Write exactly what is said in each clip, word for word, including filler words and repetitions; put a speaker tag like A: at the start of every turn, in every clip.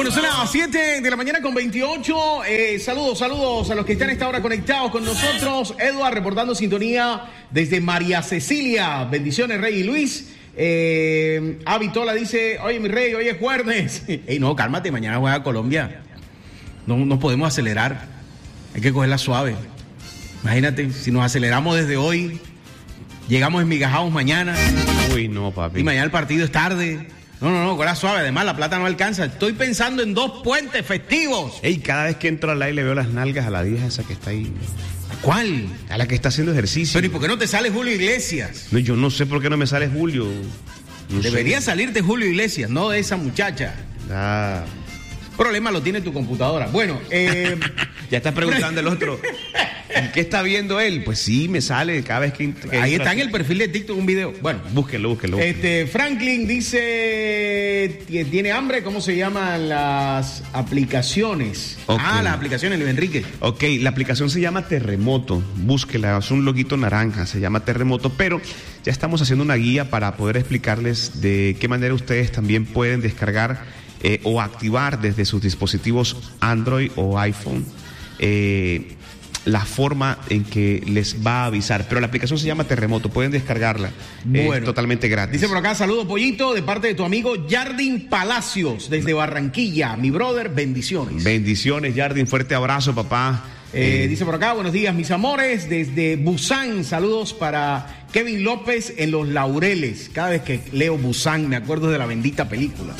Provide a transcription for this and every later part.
A: Bueno, son las siete de la mañana con veintiocho. Eh, saludos, saludos a los que están a esta hora conectados con nosotros. Edward reportando sintonía desde María Cecilia. Bendiciones, Rey y Luis. Eh, Avitola dice, oye, mi Rey, hoy es jueves. Ey, no, cálmate, mañana juega Colombia. No nos podemos acelerar. Hay que cogerla suave. Imagínate, si nos aceleramos desde hoy, llegamos enmigajados mañana.
B: Uy, no, papi.
A: Y mañana el partido es tarde. No, no, no, cola suave. Además, la plata no alcanza. Estoy pensando en dos puentes festivos.
B: Ey, cada vez que entro al aire le veo las nalgas a la vieja esa que está ahí.
A: ¿Cuál?
B: A la que está haciendo ejercicio.
A: Pero ¿y por qué no te sale Julio Iglesias?
B: No, yo no sé por qué no me sale Julio. No
A: Debería
B: sé.
A: salirte Julio Iglesias, no de esa muchacha.
B: Ah.
A: Problema lo tiene tu computadora. Bueno, eh...
B: ya estás preguntando el otro. ¿Qué está viendo él? Pues sí, me sale cada vez que... que
A: ahí está en el perfil de TikTok un video. Bueno,
B: búsquenlo, búsquenlo.
A: Este, Franklin dice que tiene hambre. ¿Cómo se llaman las aplicaciones?
B: Okay.
A: Ah, las aplicaciones, Luis Enrique.
B: Ok, la aplicación se llama Terremoto. Búsquela, es un loguito naranja, se llama Terremoto. Pero ya estamos haciendo una guía para poder explicarles de qué manera ustedes también pueden descargar eh, o activar desde sus dispositivos Android o iPhone eh, la forma en que les va a avisar. Pero la aplicación se llama Terremoto, pueden descargarla. Bueno, es totalmente gratis.
A: Dice por acá, saludo Pollito, de parte de tu amigo Jardín Palacios, desde Barranquilla. Mi brother, bendiciones.
B: Bendiciones, Jardín, fuerte abrazo, papá.
A: Eh, eh. Dice por acá, buenos días, mis amores, desde Busan, saludos para Kevin López en Los Laureles. Cada vez que leo Busan me acuerdo de la bendita película.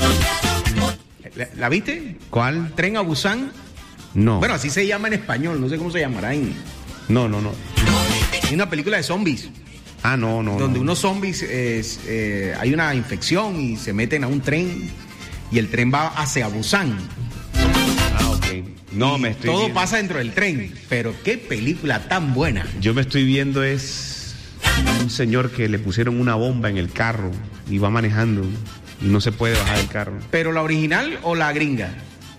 A: ¿La, la viste?
B: ¿Cuál?
A: Tren a Busan.
B: No.
A: Bueno, así se llama en español, no sé cómo se llamará en...
B: No, no, no.
A: Es una película de zombies.
B: Ah, no, no.
A: Donde
B: no.
A: unos zombies, eh, eh, hay una infección y se meten a un tren y el tren va hacia Busan.
B: Ah, ok. No,
A: y
B: me estoy
A: todo
B: viendo.
A: pasa dentro del tren, pero qué película tan buena.
B: Yo me estoy viendo es un señor que le pusieron una bomba en el carro y va manejando y no se puede bajar del carro.
A: ¿Pero la original o la gringa?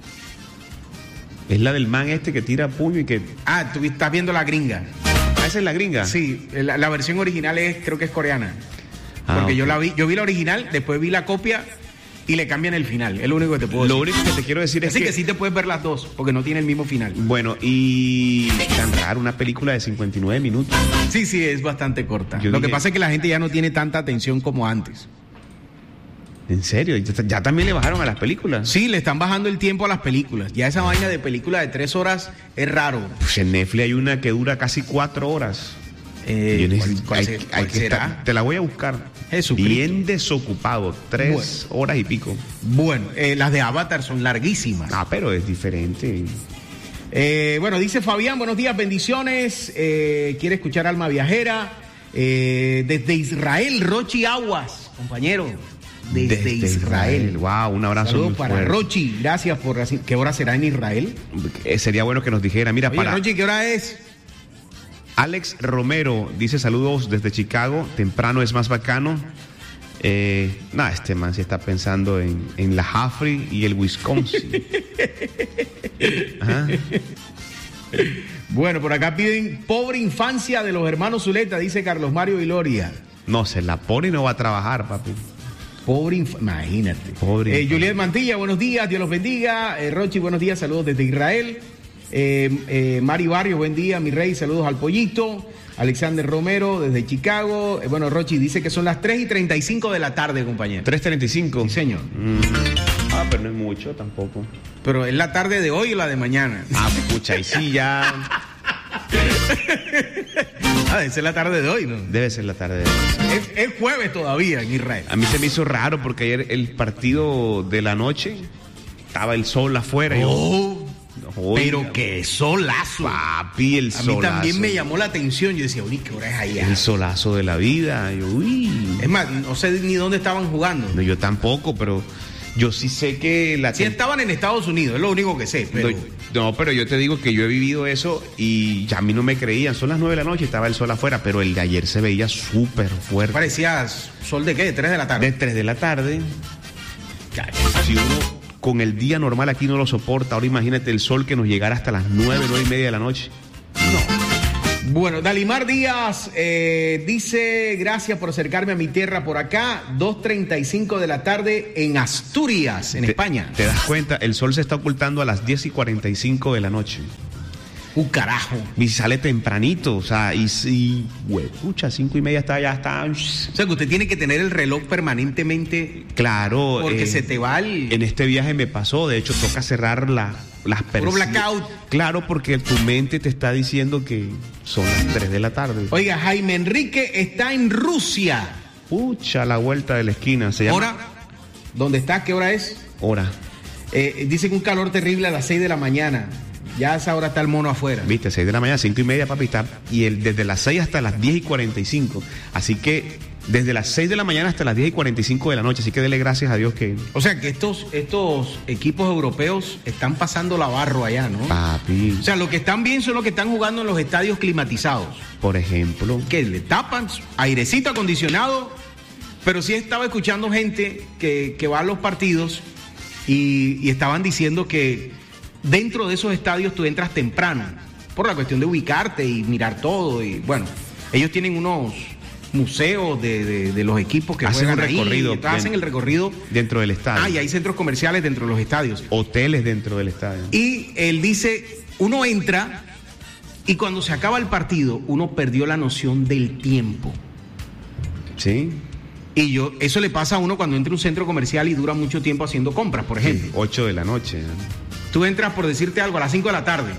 B: Es la del man este que tira puño y que...
A: Ah, tú estás viendo la gringa.
B: ¿Ah, esa es la gringa?
A: Sí, la, la versión original es, creo que es coreana.
B: Ah,
A: porque
B: okay.
A: yo la vi, yo vi la original, después vi la copia y le cambian el final. Es lo único que te puedo
B: Lo
A: decir.
B: único que te quiero decir es
A: Así
B: que...
A: que sí te puedes ver las dos, porque no tiene el mismo final.
B: Bueno, y tan raro, una película de cincuenta y nueve minutos.
A: Sí, sí, es bastante corta.
B: Yo
A: Lo
B: dije...
A: que pasa es que la gente ya no tiene tanta atención como antes.
B: ¿En serio? ¿Ya, ya también le bajaron a las películas?
A: Sí, le están bajando el tiempo a las películas. Ya esa vaina de película de tres horas es raro.
B: Pues en Netflix hay una que dura casi cuatro horas.
A: Eh,
B: ¿Cuál,
A: ¿Cuál,
B: hay,
A: se,
B: hay
A: cuál
B: que
A: será?
B: estar, te la voy a buscar.
A: Jesucristo.
B: Bien desocupado, tres bueno. horas y pico.
A: Bueno, eh, las de Avatar son larguísimas.
B: Ah, pero es diferente.
A: Eh, bueno, dice Fabián, buenos días, bendiciones. Eh, quiere escuchar Alma Viajera. Eh, desde Israel, Rochi Aguas, compañero. Desde, desde Israel.
B: Israel. Wow, un abrazo.
A: Saludos
B: muy
A: para
B: fuerte.
A: Rochi, gracias por... ¿Qué hora será en Israel?
B: Eh, sería bueno que nos dijera. Mira,
A: Oye,
B: para...
A: Rochi, ¿qué hora es?
B: Alex Romero dice saludos desde Chicago, temprano es más bacano. Eh, Nada, este man sí está pensando en, en la Jafri y el Wisconsin. Ajá.
A: Bueno, por acá piden pobre infancia de los hermanos Zuleta, dice Carlos Mario Viloria.
B: No, se la pone y no va a trabajar, papi.
A: Pobre infancia, imagínate.
B: Pobre
A: eh, Juliet Mantilla, buenos días, Dios los bendiga. Eh, Rochi, buenos días, saludos desde Israel. Eh, eh, Mari Barrio, buen día, mi rey, saludos al Pollito. Alexander Romero, desde Chicago. Eh, bueno, Rochi dice que son las tres y treinta y cinco de la tarde, compañero.
B: tres treinta y cinco.
A: Sí, señor.
B: Mm. Ah, pero no es mucho tampoco.
A: Pero es la tarde de hoy o la de mañana.
B: Ah, escucha, y sí, ya.
A: Ah, debe ser la tarde de hoy, ¿no?
B: Debe ser la tarde de hoy.
A: Es, es jueves todavía en Israel.
B: A mí se me hizo raro porque ayer el partido de la noche estaba el sol afuera.
A: Oh,
B: y yo,
A: pero qué solazo.
B: Papi, el solazo.
A: A mí también me llamó la atención. Yo decía, uy, ¿qué hora es allá?
B: El solazo de la vida. Yo, uy.
A: Es más, no sé ni dónde estaban jugando.
B: No, yo tampoco, pero yo sí sé que la...
A: Sí estaban en Estados Unidos, es lo único que sé. Pero...
B: No, no, pero yo te digo que yo he vivido eso y ya a mí no me creían. Son las nueve de la noche y estaba el sol afuera, pero el de ayer se veía súper fuerte.
A: Parecía sol de qué, de tres de la tarde.
B: De tres de la tarde. Si uno con el día normal aquí no lo soporta, ahora imagínate el sol que nos llegara hasta las nueve, nueve y media de la noche. No.
A: Bueno, Dalimar Díaz eh, dice, gracias por acercarme a mi tierra por acá, dos treinta y cinco de la tarde en Asturias, en
B: te,
A: España.
B: ¿Te das cuenta? El sol se está ocultando a las diez y cuarenta y cinco de la noche.
A: ¡Uh, carajo!
B: Y sale tempranito, o sea, y, y huepucha, cinco y media está, ya está.
A: O sea, que usted tiene que tener el reloj permanentemente.
B: Claro.
A: Porque
B: eh,
A: se te va el...
B: En este viaje me pasó, de hecho, toca cerrar la, las
A: Puro blackout.
B: Claro, porque tu mente te está diciendo que son las tres de la tarde.
A: Oiga, Jaime Enrique está en Rusia.
B: Pucha, la vuelta de la esquina. ¿Se llama?
A: ¿Hora? ¿Dónde está? ¿Qué hora es?
B: Hora.
A: Eh, dice que un calor terrible a las seis de la mañana. Ya a esa hora está el mono afuera.
B: Viste, seis de la mañana, cinco y media, papi, está. Y el, desde las seis hasta las diez y cuarenta y cinco. Así que desde las seis de la mañana hasta las diez y cuarenta y cinco de la noche. Así que dele gracias a Dios que...
A: O sea que estos, estos equipos europeos están pasando la barro allá, ¿no?
B: Papi.
A: O sea, lo que están bien son los que están jugando en los estadios climatizados.
B: Por ejemplo.
A: Que le tapan airecito acondicionado. Pero sí estaba escuchando gente que, que va a los partidos y, y estaban diciendo que dentro de esos estadios tú entras temprano, por la cuestión de ubicarte y mirar todo. Y bueno, ellos tienen unos museos de, de, de los equipos que
B: hacen
A: juegan
B: un recorrido.
A: ahí, entonces hacen el recorrido
B: dentro del estadio.
A: Ah, y hay centros comerciales dentro de los estadios.
B: Hoteles dentro del estadio.
A: Y él dice, uno entra y cuando se acaba el partido, uno perdió la noción del tiempo.
B: Sí.
A: Y yo, eso le pasa a uno cuando entra a un centro comercial y dura mucho tiempo haciendo compras, por ejemplo.
B: Sí, ocho de la noche.
A: Tú entras, por decirte algo, a las cinco de la tarde.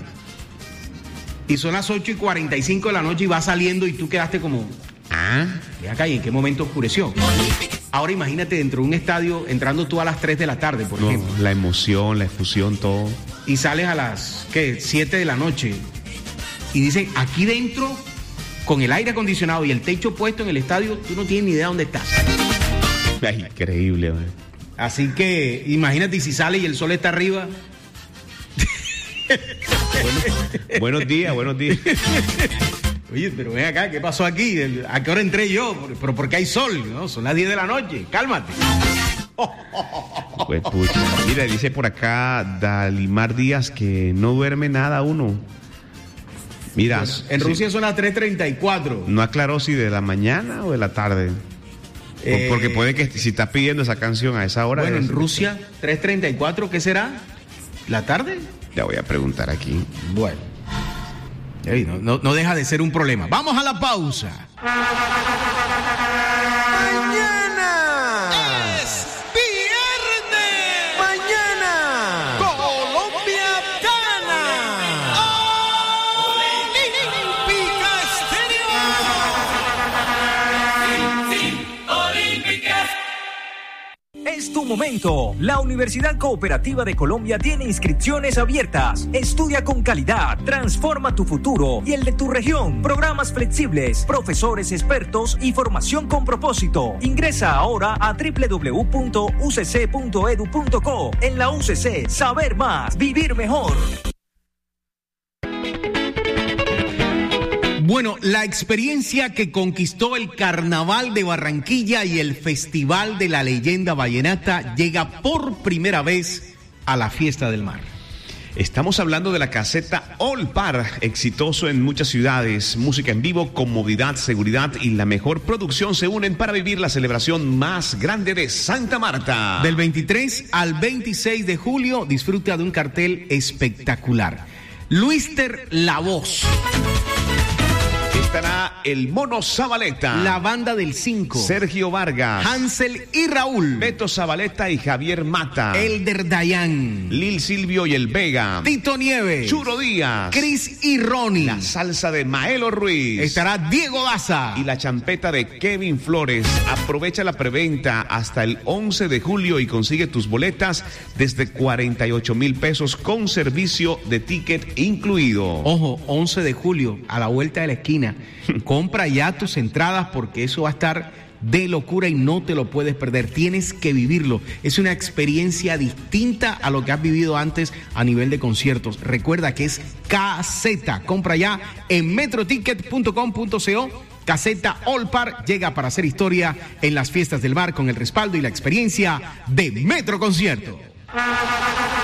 A: Y son las ocho y cuarenta y cinco de la noche y vas saliendo y tú quedaste como...
B: Ah.
A: Ve acá, ¿y en qué momento oscureció? Ahora imagínate dentro de un estadio, entrando tú a las tres de la tarde, por
B: no,
A: ejemplo.
B: La emoción, la efusión, todo.
A: Y sales a las, ¿qué? siete de la noche. Y dicen, aquí dentro, con el aire acondicionado y el techo puesto en el estadio, tú no tienes ni idea dónde estás.
B: Ay, increíble, man.
A: Así que imagínate si sale y el sol está arriba...
B: Bueno, buenos días, buenos días.
A: Oye, pero ven acá, ¿qué pasó aquí? ¿A qué hora entré yo? Pero porque hay sol, ¿no? Son las diez de la noche, cálmate.
B: Pues pucha, mira, dice por acá Dalimar Díaz que no duerme nada uno. Mira,
A: bueno, en
B: sí,
A: Rusia son las tres treinta y cuatro.
B: No aclaró si de la mañana o de la tarde. Eh, porque puede que si está pidiendo esa canción a esa hora.
A: Bueno, en Rusia, tres treinta y cuatro, ¿qué será? ¿La tarde?
B: Ya voy a preguntar aquí.
A: Bueno. No, no, no deja de ser un problema. Vamos a la pausa.
C: Mañana
A: es viernes.
C: Mañana
A: Colombia gana. Olímpica Estéreo.
D: Olímpica. Es tu momento. La Universidad Cooperativa de Colombia tiene inscripciones abiertas. Estudia con calidad, transforma tu futuro y el de tu región. Programas flexibles, profesores expertos y formación con propósito. Ingresa ahora a doble u doble u doble u punto u c c punto e d u punto co. En la U C C, saber más, vivir mejor.
A: Bueno, la experiencia que conquistó el Carnaval de Barranquilla y el Festival de la Leyenda Vallenata llega por primera vez a la Fiesta del Mar.
B: Estamos hablando de la caseta All Par, exitoso en muchas ciudades. Música en vivo, comodidad, seguridad y la mejor producción se unen para vivir la celebración más grande de Santa Marta.
A: Del veintitrés al veintiséis de julio, disfruta de un cartel espectacular. Luister La Voz.
B: Estará el Mono Zabaleta,
A: La Banda del cinco,
B: Sergio Vargas,
A: Hansel y Raúl,
B: Beto Zabaleta y Javier Mata,
A: Elder Dayan,
B: Lil Silvio y el Vega,
A: Tito Nieves,
B: Churo Díaz,
A: Cris y Ronnie,
B: la salsa de Maelo Ruiz,
A: estará Diego Daza
B: y la champeta de Kevin Flores. Aprovecha la preventa hasta el once de julio y consigue tus boletas desde cuarenta y ocho mil pesos con servicio de ticket incluido.
A: Ojo, once de julio, a la vuelta de la esquina. Compra ya tus entradas porque eso va a estar de locura y no te lo puedes perder. Tienes que vivirlo. Es una experiencia distinta a lo que has vivido antes a nivel de conciertos. Recuerda que es caseta. Compra ya en metroticket punto com punto co. Caseta All Par llega para hacer historia en las fiestas del mar con el respaldo y la experiencia de Metro Concierto.